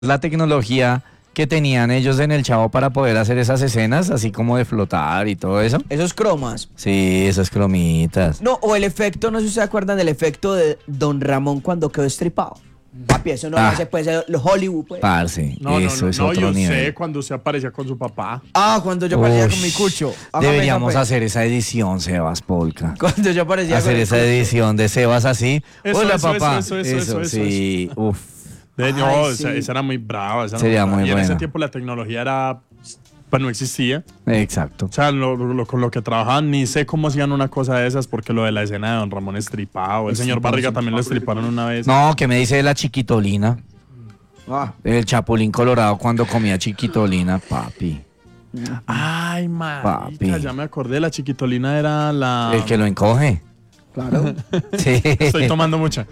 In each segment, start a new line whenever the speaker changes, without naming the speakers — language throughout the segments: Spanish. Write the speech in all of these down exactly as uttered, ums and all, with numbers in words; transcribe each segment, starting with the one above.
la tecnología que tenían ellos en el Chavo para poder hacer esas escenas, así como de flotar y todo eso.
Esos cromas.
Sí, esas cromitas.
No, o el efecto, no sé si se acuerdan del efecto de Don Ramón cuando quedó estripado. Papi, eso no lo
Ah.
hace pues los Hollywood, pues.
Parce,
No,
eso
no, no,
es
no,
otro
yo
nivel.
sé cuando usted aparecía con su papá.
Ah, cuando yo aparecía
Ush,
con mi cucho. Hágame
Deberíamos
esa, pues.
hacer esa edición, Sebas Polka.
Cuando yo aparecía
Hacer
con el
esa
cucho.
edición de Sebas así.
Eso,
Hola,
eso,
papá.
eso, eso, eso, eso,
sí. Uf.
De, no,
Ay,
esa,
sí.
esa era muy brava. Esa era
Sería
brava.
muy
y en ese
buena.
tiempo la tecnología era, pues no existía.
Exacto.
O sea, lo- lo- con lo que trabajaban, ni sé cómo hacían una cosa de esas, porque lo de la escena de Don Ramón estripado, el señor Barriga también lo estriparon una vez.
No, ¿qué me dice de la chiquitolina?
Ah,
El Chapulín Colorado cuando comía chiquitolina, papi.
Ay, marica,
Papi.
ya me acordé, la chiquitolina era la...
El que lo encoge.
claro.
Sí.
Estoy tomando mucha.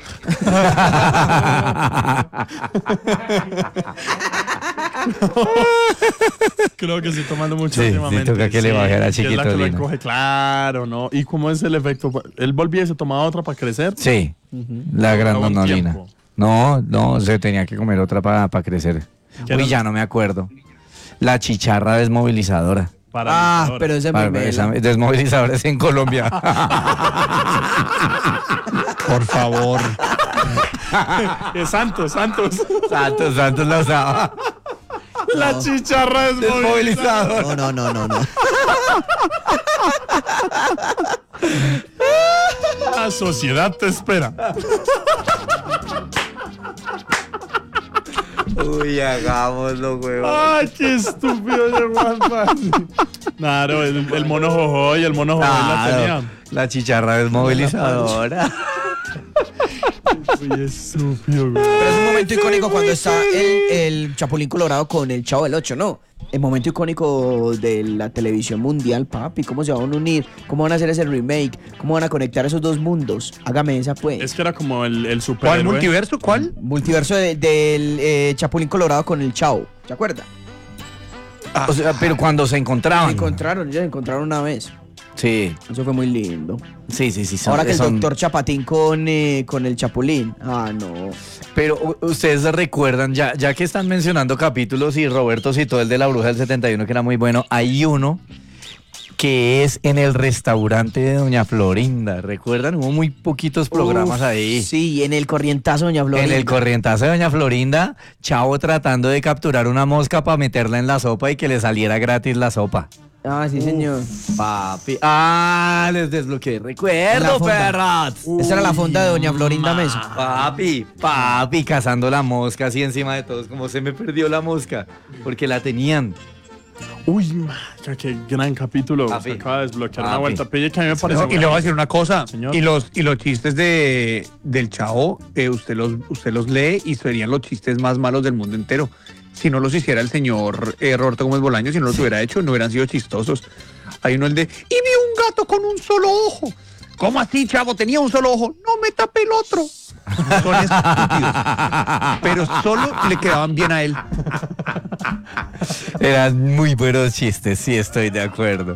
Creo que estoy tomando mucho
Sí, sí,
últimamente.
toca que le baje a la
que es la que lo
chiquitolina.
encoge, claro, ¿no? ¿Y cómo es el efecto? ¿Él volvía y se tomaba otra para crecer?
Sí, la
Duraba un
grandonolina.
tiempo.
No, no, se tenía que comer otra para crecer.
¿Qué
Uy,
era?
ya no me acuerdo. La chicharra desmovilizadora.
Para
Ah, pero ese
Para-
me
esa- desmovilizadora es en Colombia.
Por favor.
Es Santos, Santos.
Santos, Santos la usaba.
La chicharra desmovilizada.
Desmovilizadora.
No, no, no, no, no.
La sociedad te espera.
Uy, hagámoslo, huevón.
Ay, qué estúpido ese Juanpa. Claro, el, el mono jojo y el mono jojo la
Claro,
tenía.
la chicharra desmovilizadora.
Uy, estúpido, güey.
Pero es un momento icónico cuando está el, el Chapulín Colorado con el Chavo del Ocho, ¿no? El momento icónico de la televisión mundial, papi. ¿Cómo se van a unir? ¿Cómo van a hacer ese remake? ¿Cómo van a conectar esos dos mundos? Hágame esa, pues.
Es que era como el, el
¿Cuál
superhéroe.
multiverso? ¿Cuál?
Multiverso de- del eh, Chapulín Colorado con el Chavo. ¿Se acuerda?
O sea, pero cuando se
Se
encontraban.
encontraron, ya se encontraron una vez.
Sí,
Eso fue muy lindo.
sí, sí, sí. son-
Ahora que el
son-
doctor Chapatín con, eh, con el Chapulín. Ah, no.
Pero u- ustedes recuerdan, ya, ya que están mencionando capítulos y Roberto citó el de la bruja del setenta y uno que era muy bueno, hay uno que es en el restaurante de Doña Florinda. ¿Recuerdan? Hubo muy poquitos programas
Uf,
ahí.
Sí, en el corrientazo, Doña Florinda.
En el corrientazo de Doña Florinda, Chavo tratando de capturar una mosca para meterla en la sopa y que le saliera gratis la sopa.
Ah, sí, señor.
Papi. Ah, les desbloqueé.
La
Recuerdo,
fonda.
perros.
Esa era la fonda de Doña Florinda Mesa.
Papi, papi, cazando la mosca así encima de todos, como se me perdió la mosca, porque la tenían.
Uy, marica, qué gran capítulo.
Papi.
Se acaba de desbloquear una
Papi.
vuelta. Pille que a mí me parece.
No, y le voy a decir una cosa.
Señor.
Y los, y los chistes de, del Chavo, eh, usted, los, usted los lee y serían los chistes más malos del mundo entero. Si no los hiciera el señor eh, Roberto Gómez Bolaño, si no los hubiera hecho, no hubieran sido chistosos. Hay uno el de, y vi un gato con un solo ojo. ¿Cómo así, Chavo? Tenía un solo ojo. No me tapé el otro. Son estúpidos. Pero solo le quedaban bien a él.
Eran muy buenos chistes, sí, estoy de acuerdo.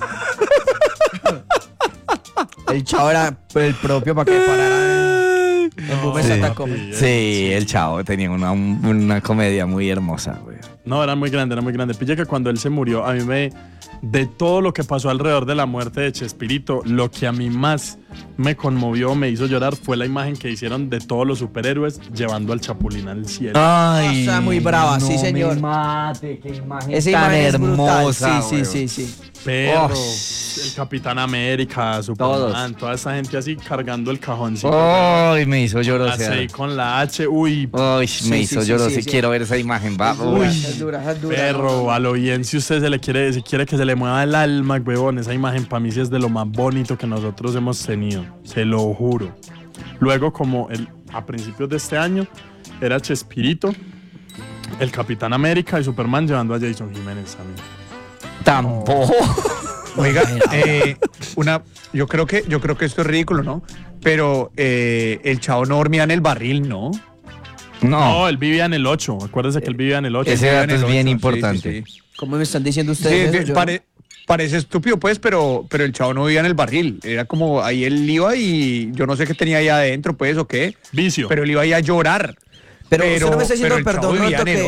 El Chavo era el propio para que parara el, el boom de
Sí.
Santa Come.
Sí, el Chavo tenía una, una comedia muy hermosa, güey.
No, era muy grande, era muy grande. Pille que cuando él se murió, a mí me. De todo lo que pasó alrededor de la muerte de Chespirito, lo que a mí más me conmovió, me hizo llorar, fue la imagen que hicieron de todos los superhéroes llevando al Chapulín al cielo.
Ay,
O sea, muy brava, sí, señor.
Me mate, qué imagen
Esa
tan
imagen es brutal.
hermosa.
Sí,
güey.
sí, sí, sí.
Perro,
Oh.
el Capitán América, Superman, toda esa gente así cargando el cajoncito.
Ay, me hizo
La
llorar.
C con la H, uy,
Ay,
Sí,
me
sí,
hizo
sí,
llorar.
sí,
Si
sí.
quiero ver esa imagen, va.
Dura,
Uy.
es dura, es dura.
perro, a lo bien, si usted se le quiere, si quiere que se le mueva el alma, huevón, esa imagen para mí sí es de lo más bonito que nosotros hemos tenido, se lo juro. Luego, como el, a principios de este año, era Chespirito, el Capitán América y Superman llevando a Jason Jiménez también.
Tampoco.
Oiga, eh, una, yo creo que, yo creo que esto es ridículo, ¿no? Pero eh, el Chavo no dormía en el barril, ¿no?
No,
No, él vivía en el ocho, acuérdese que él vivía en el ocho.
ese
Vivía
dato
en el
es bien
ocho, sí,
importante.
sí, sí.
¿Cómo me están diciendo
Sí,
ustedes
sí,
eso? Yo-
pare- parece estúpido, pues, pero, pero el Chavo no vivía en el barril. Era como ahí él iba y yo no sé qué tenía ahí adentro, pues, o qué.
Vicio.
Pero él iba ahí a llorar.
Pero, usted no me está diciendo,
pero el Chavo
perdón,
vivía
Roberto,
en el
que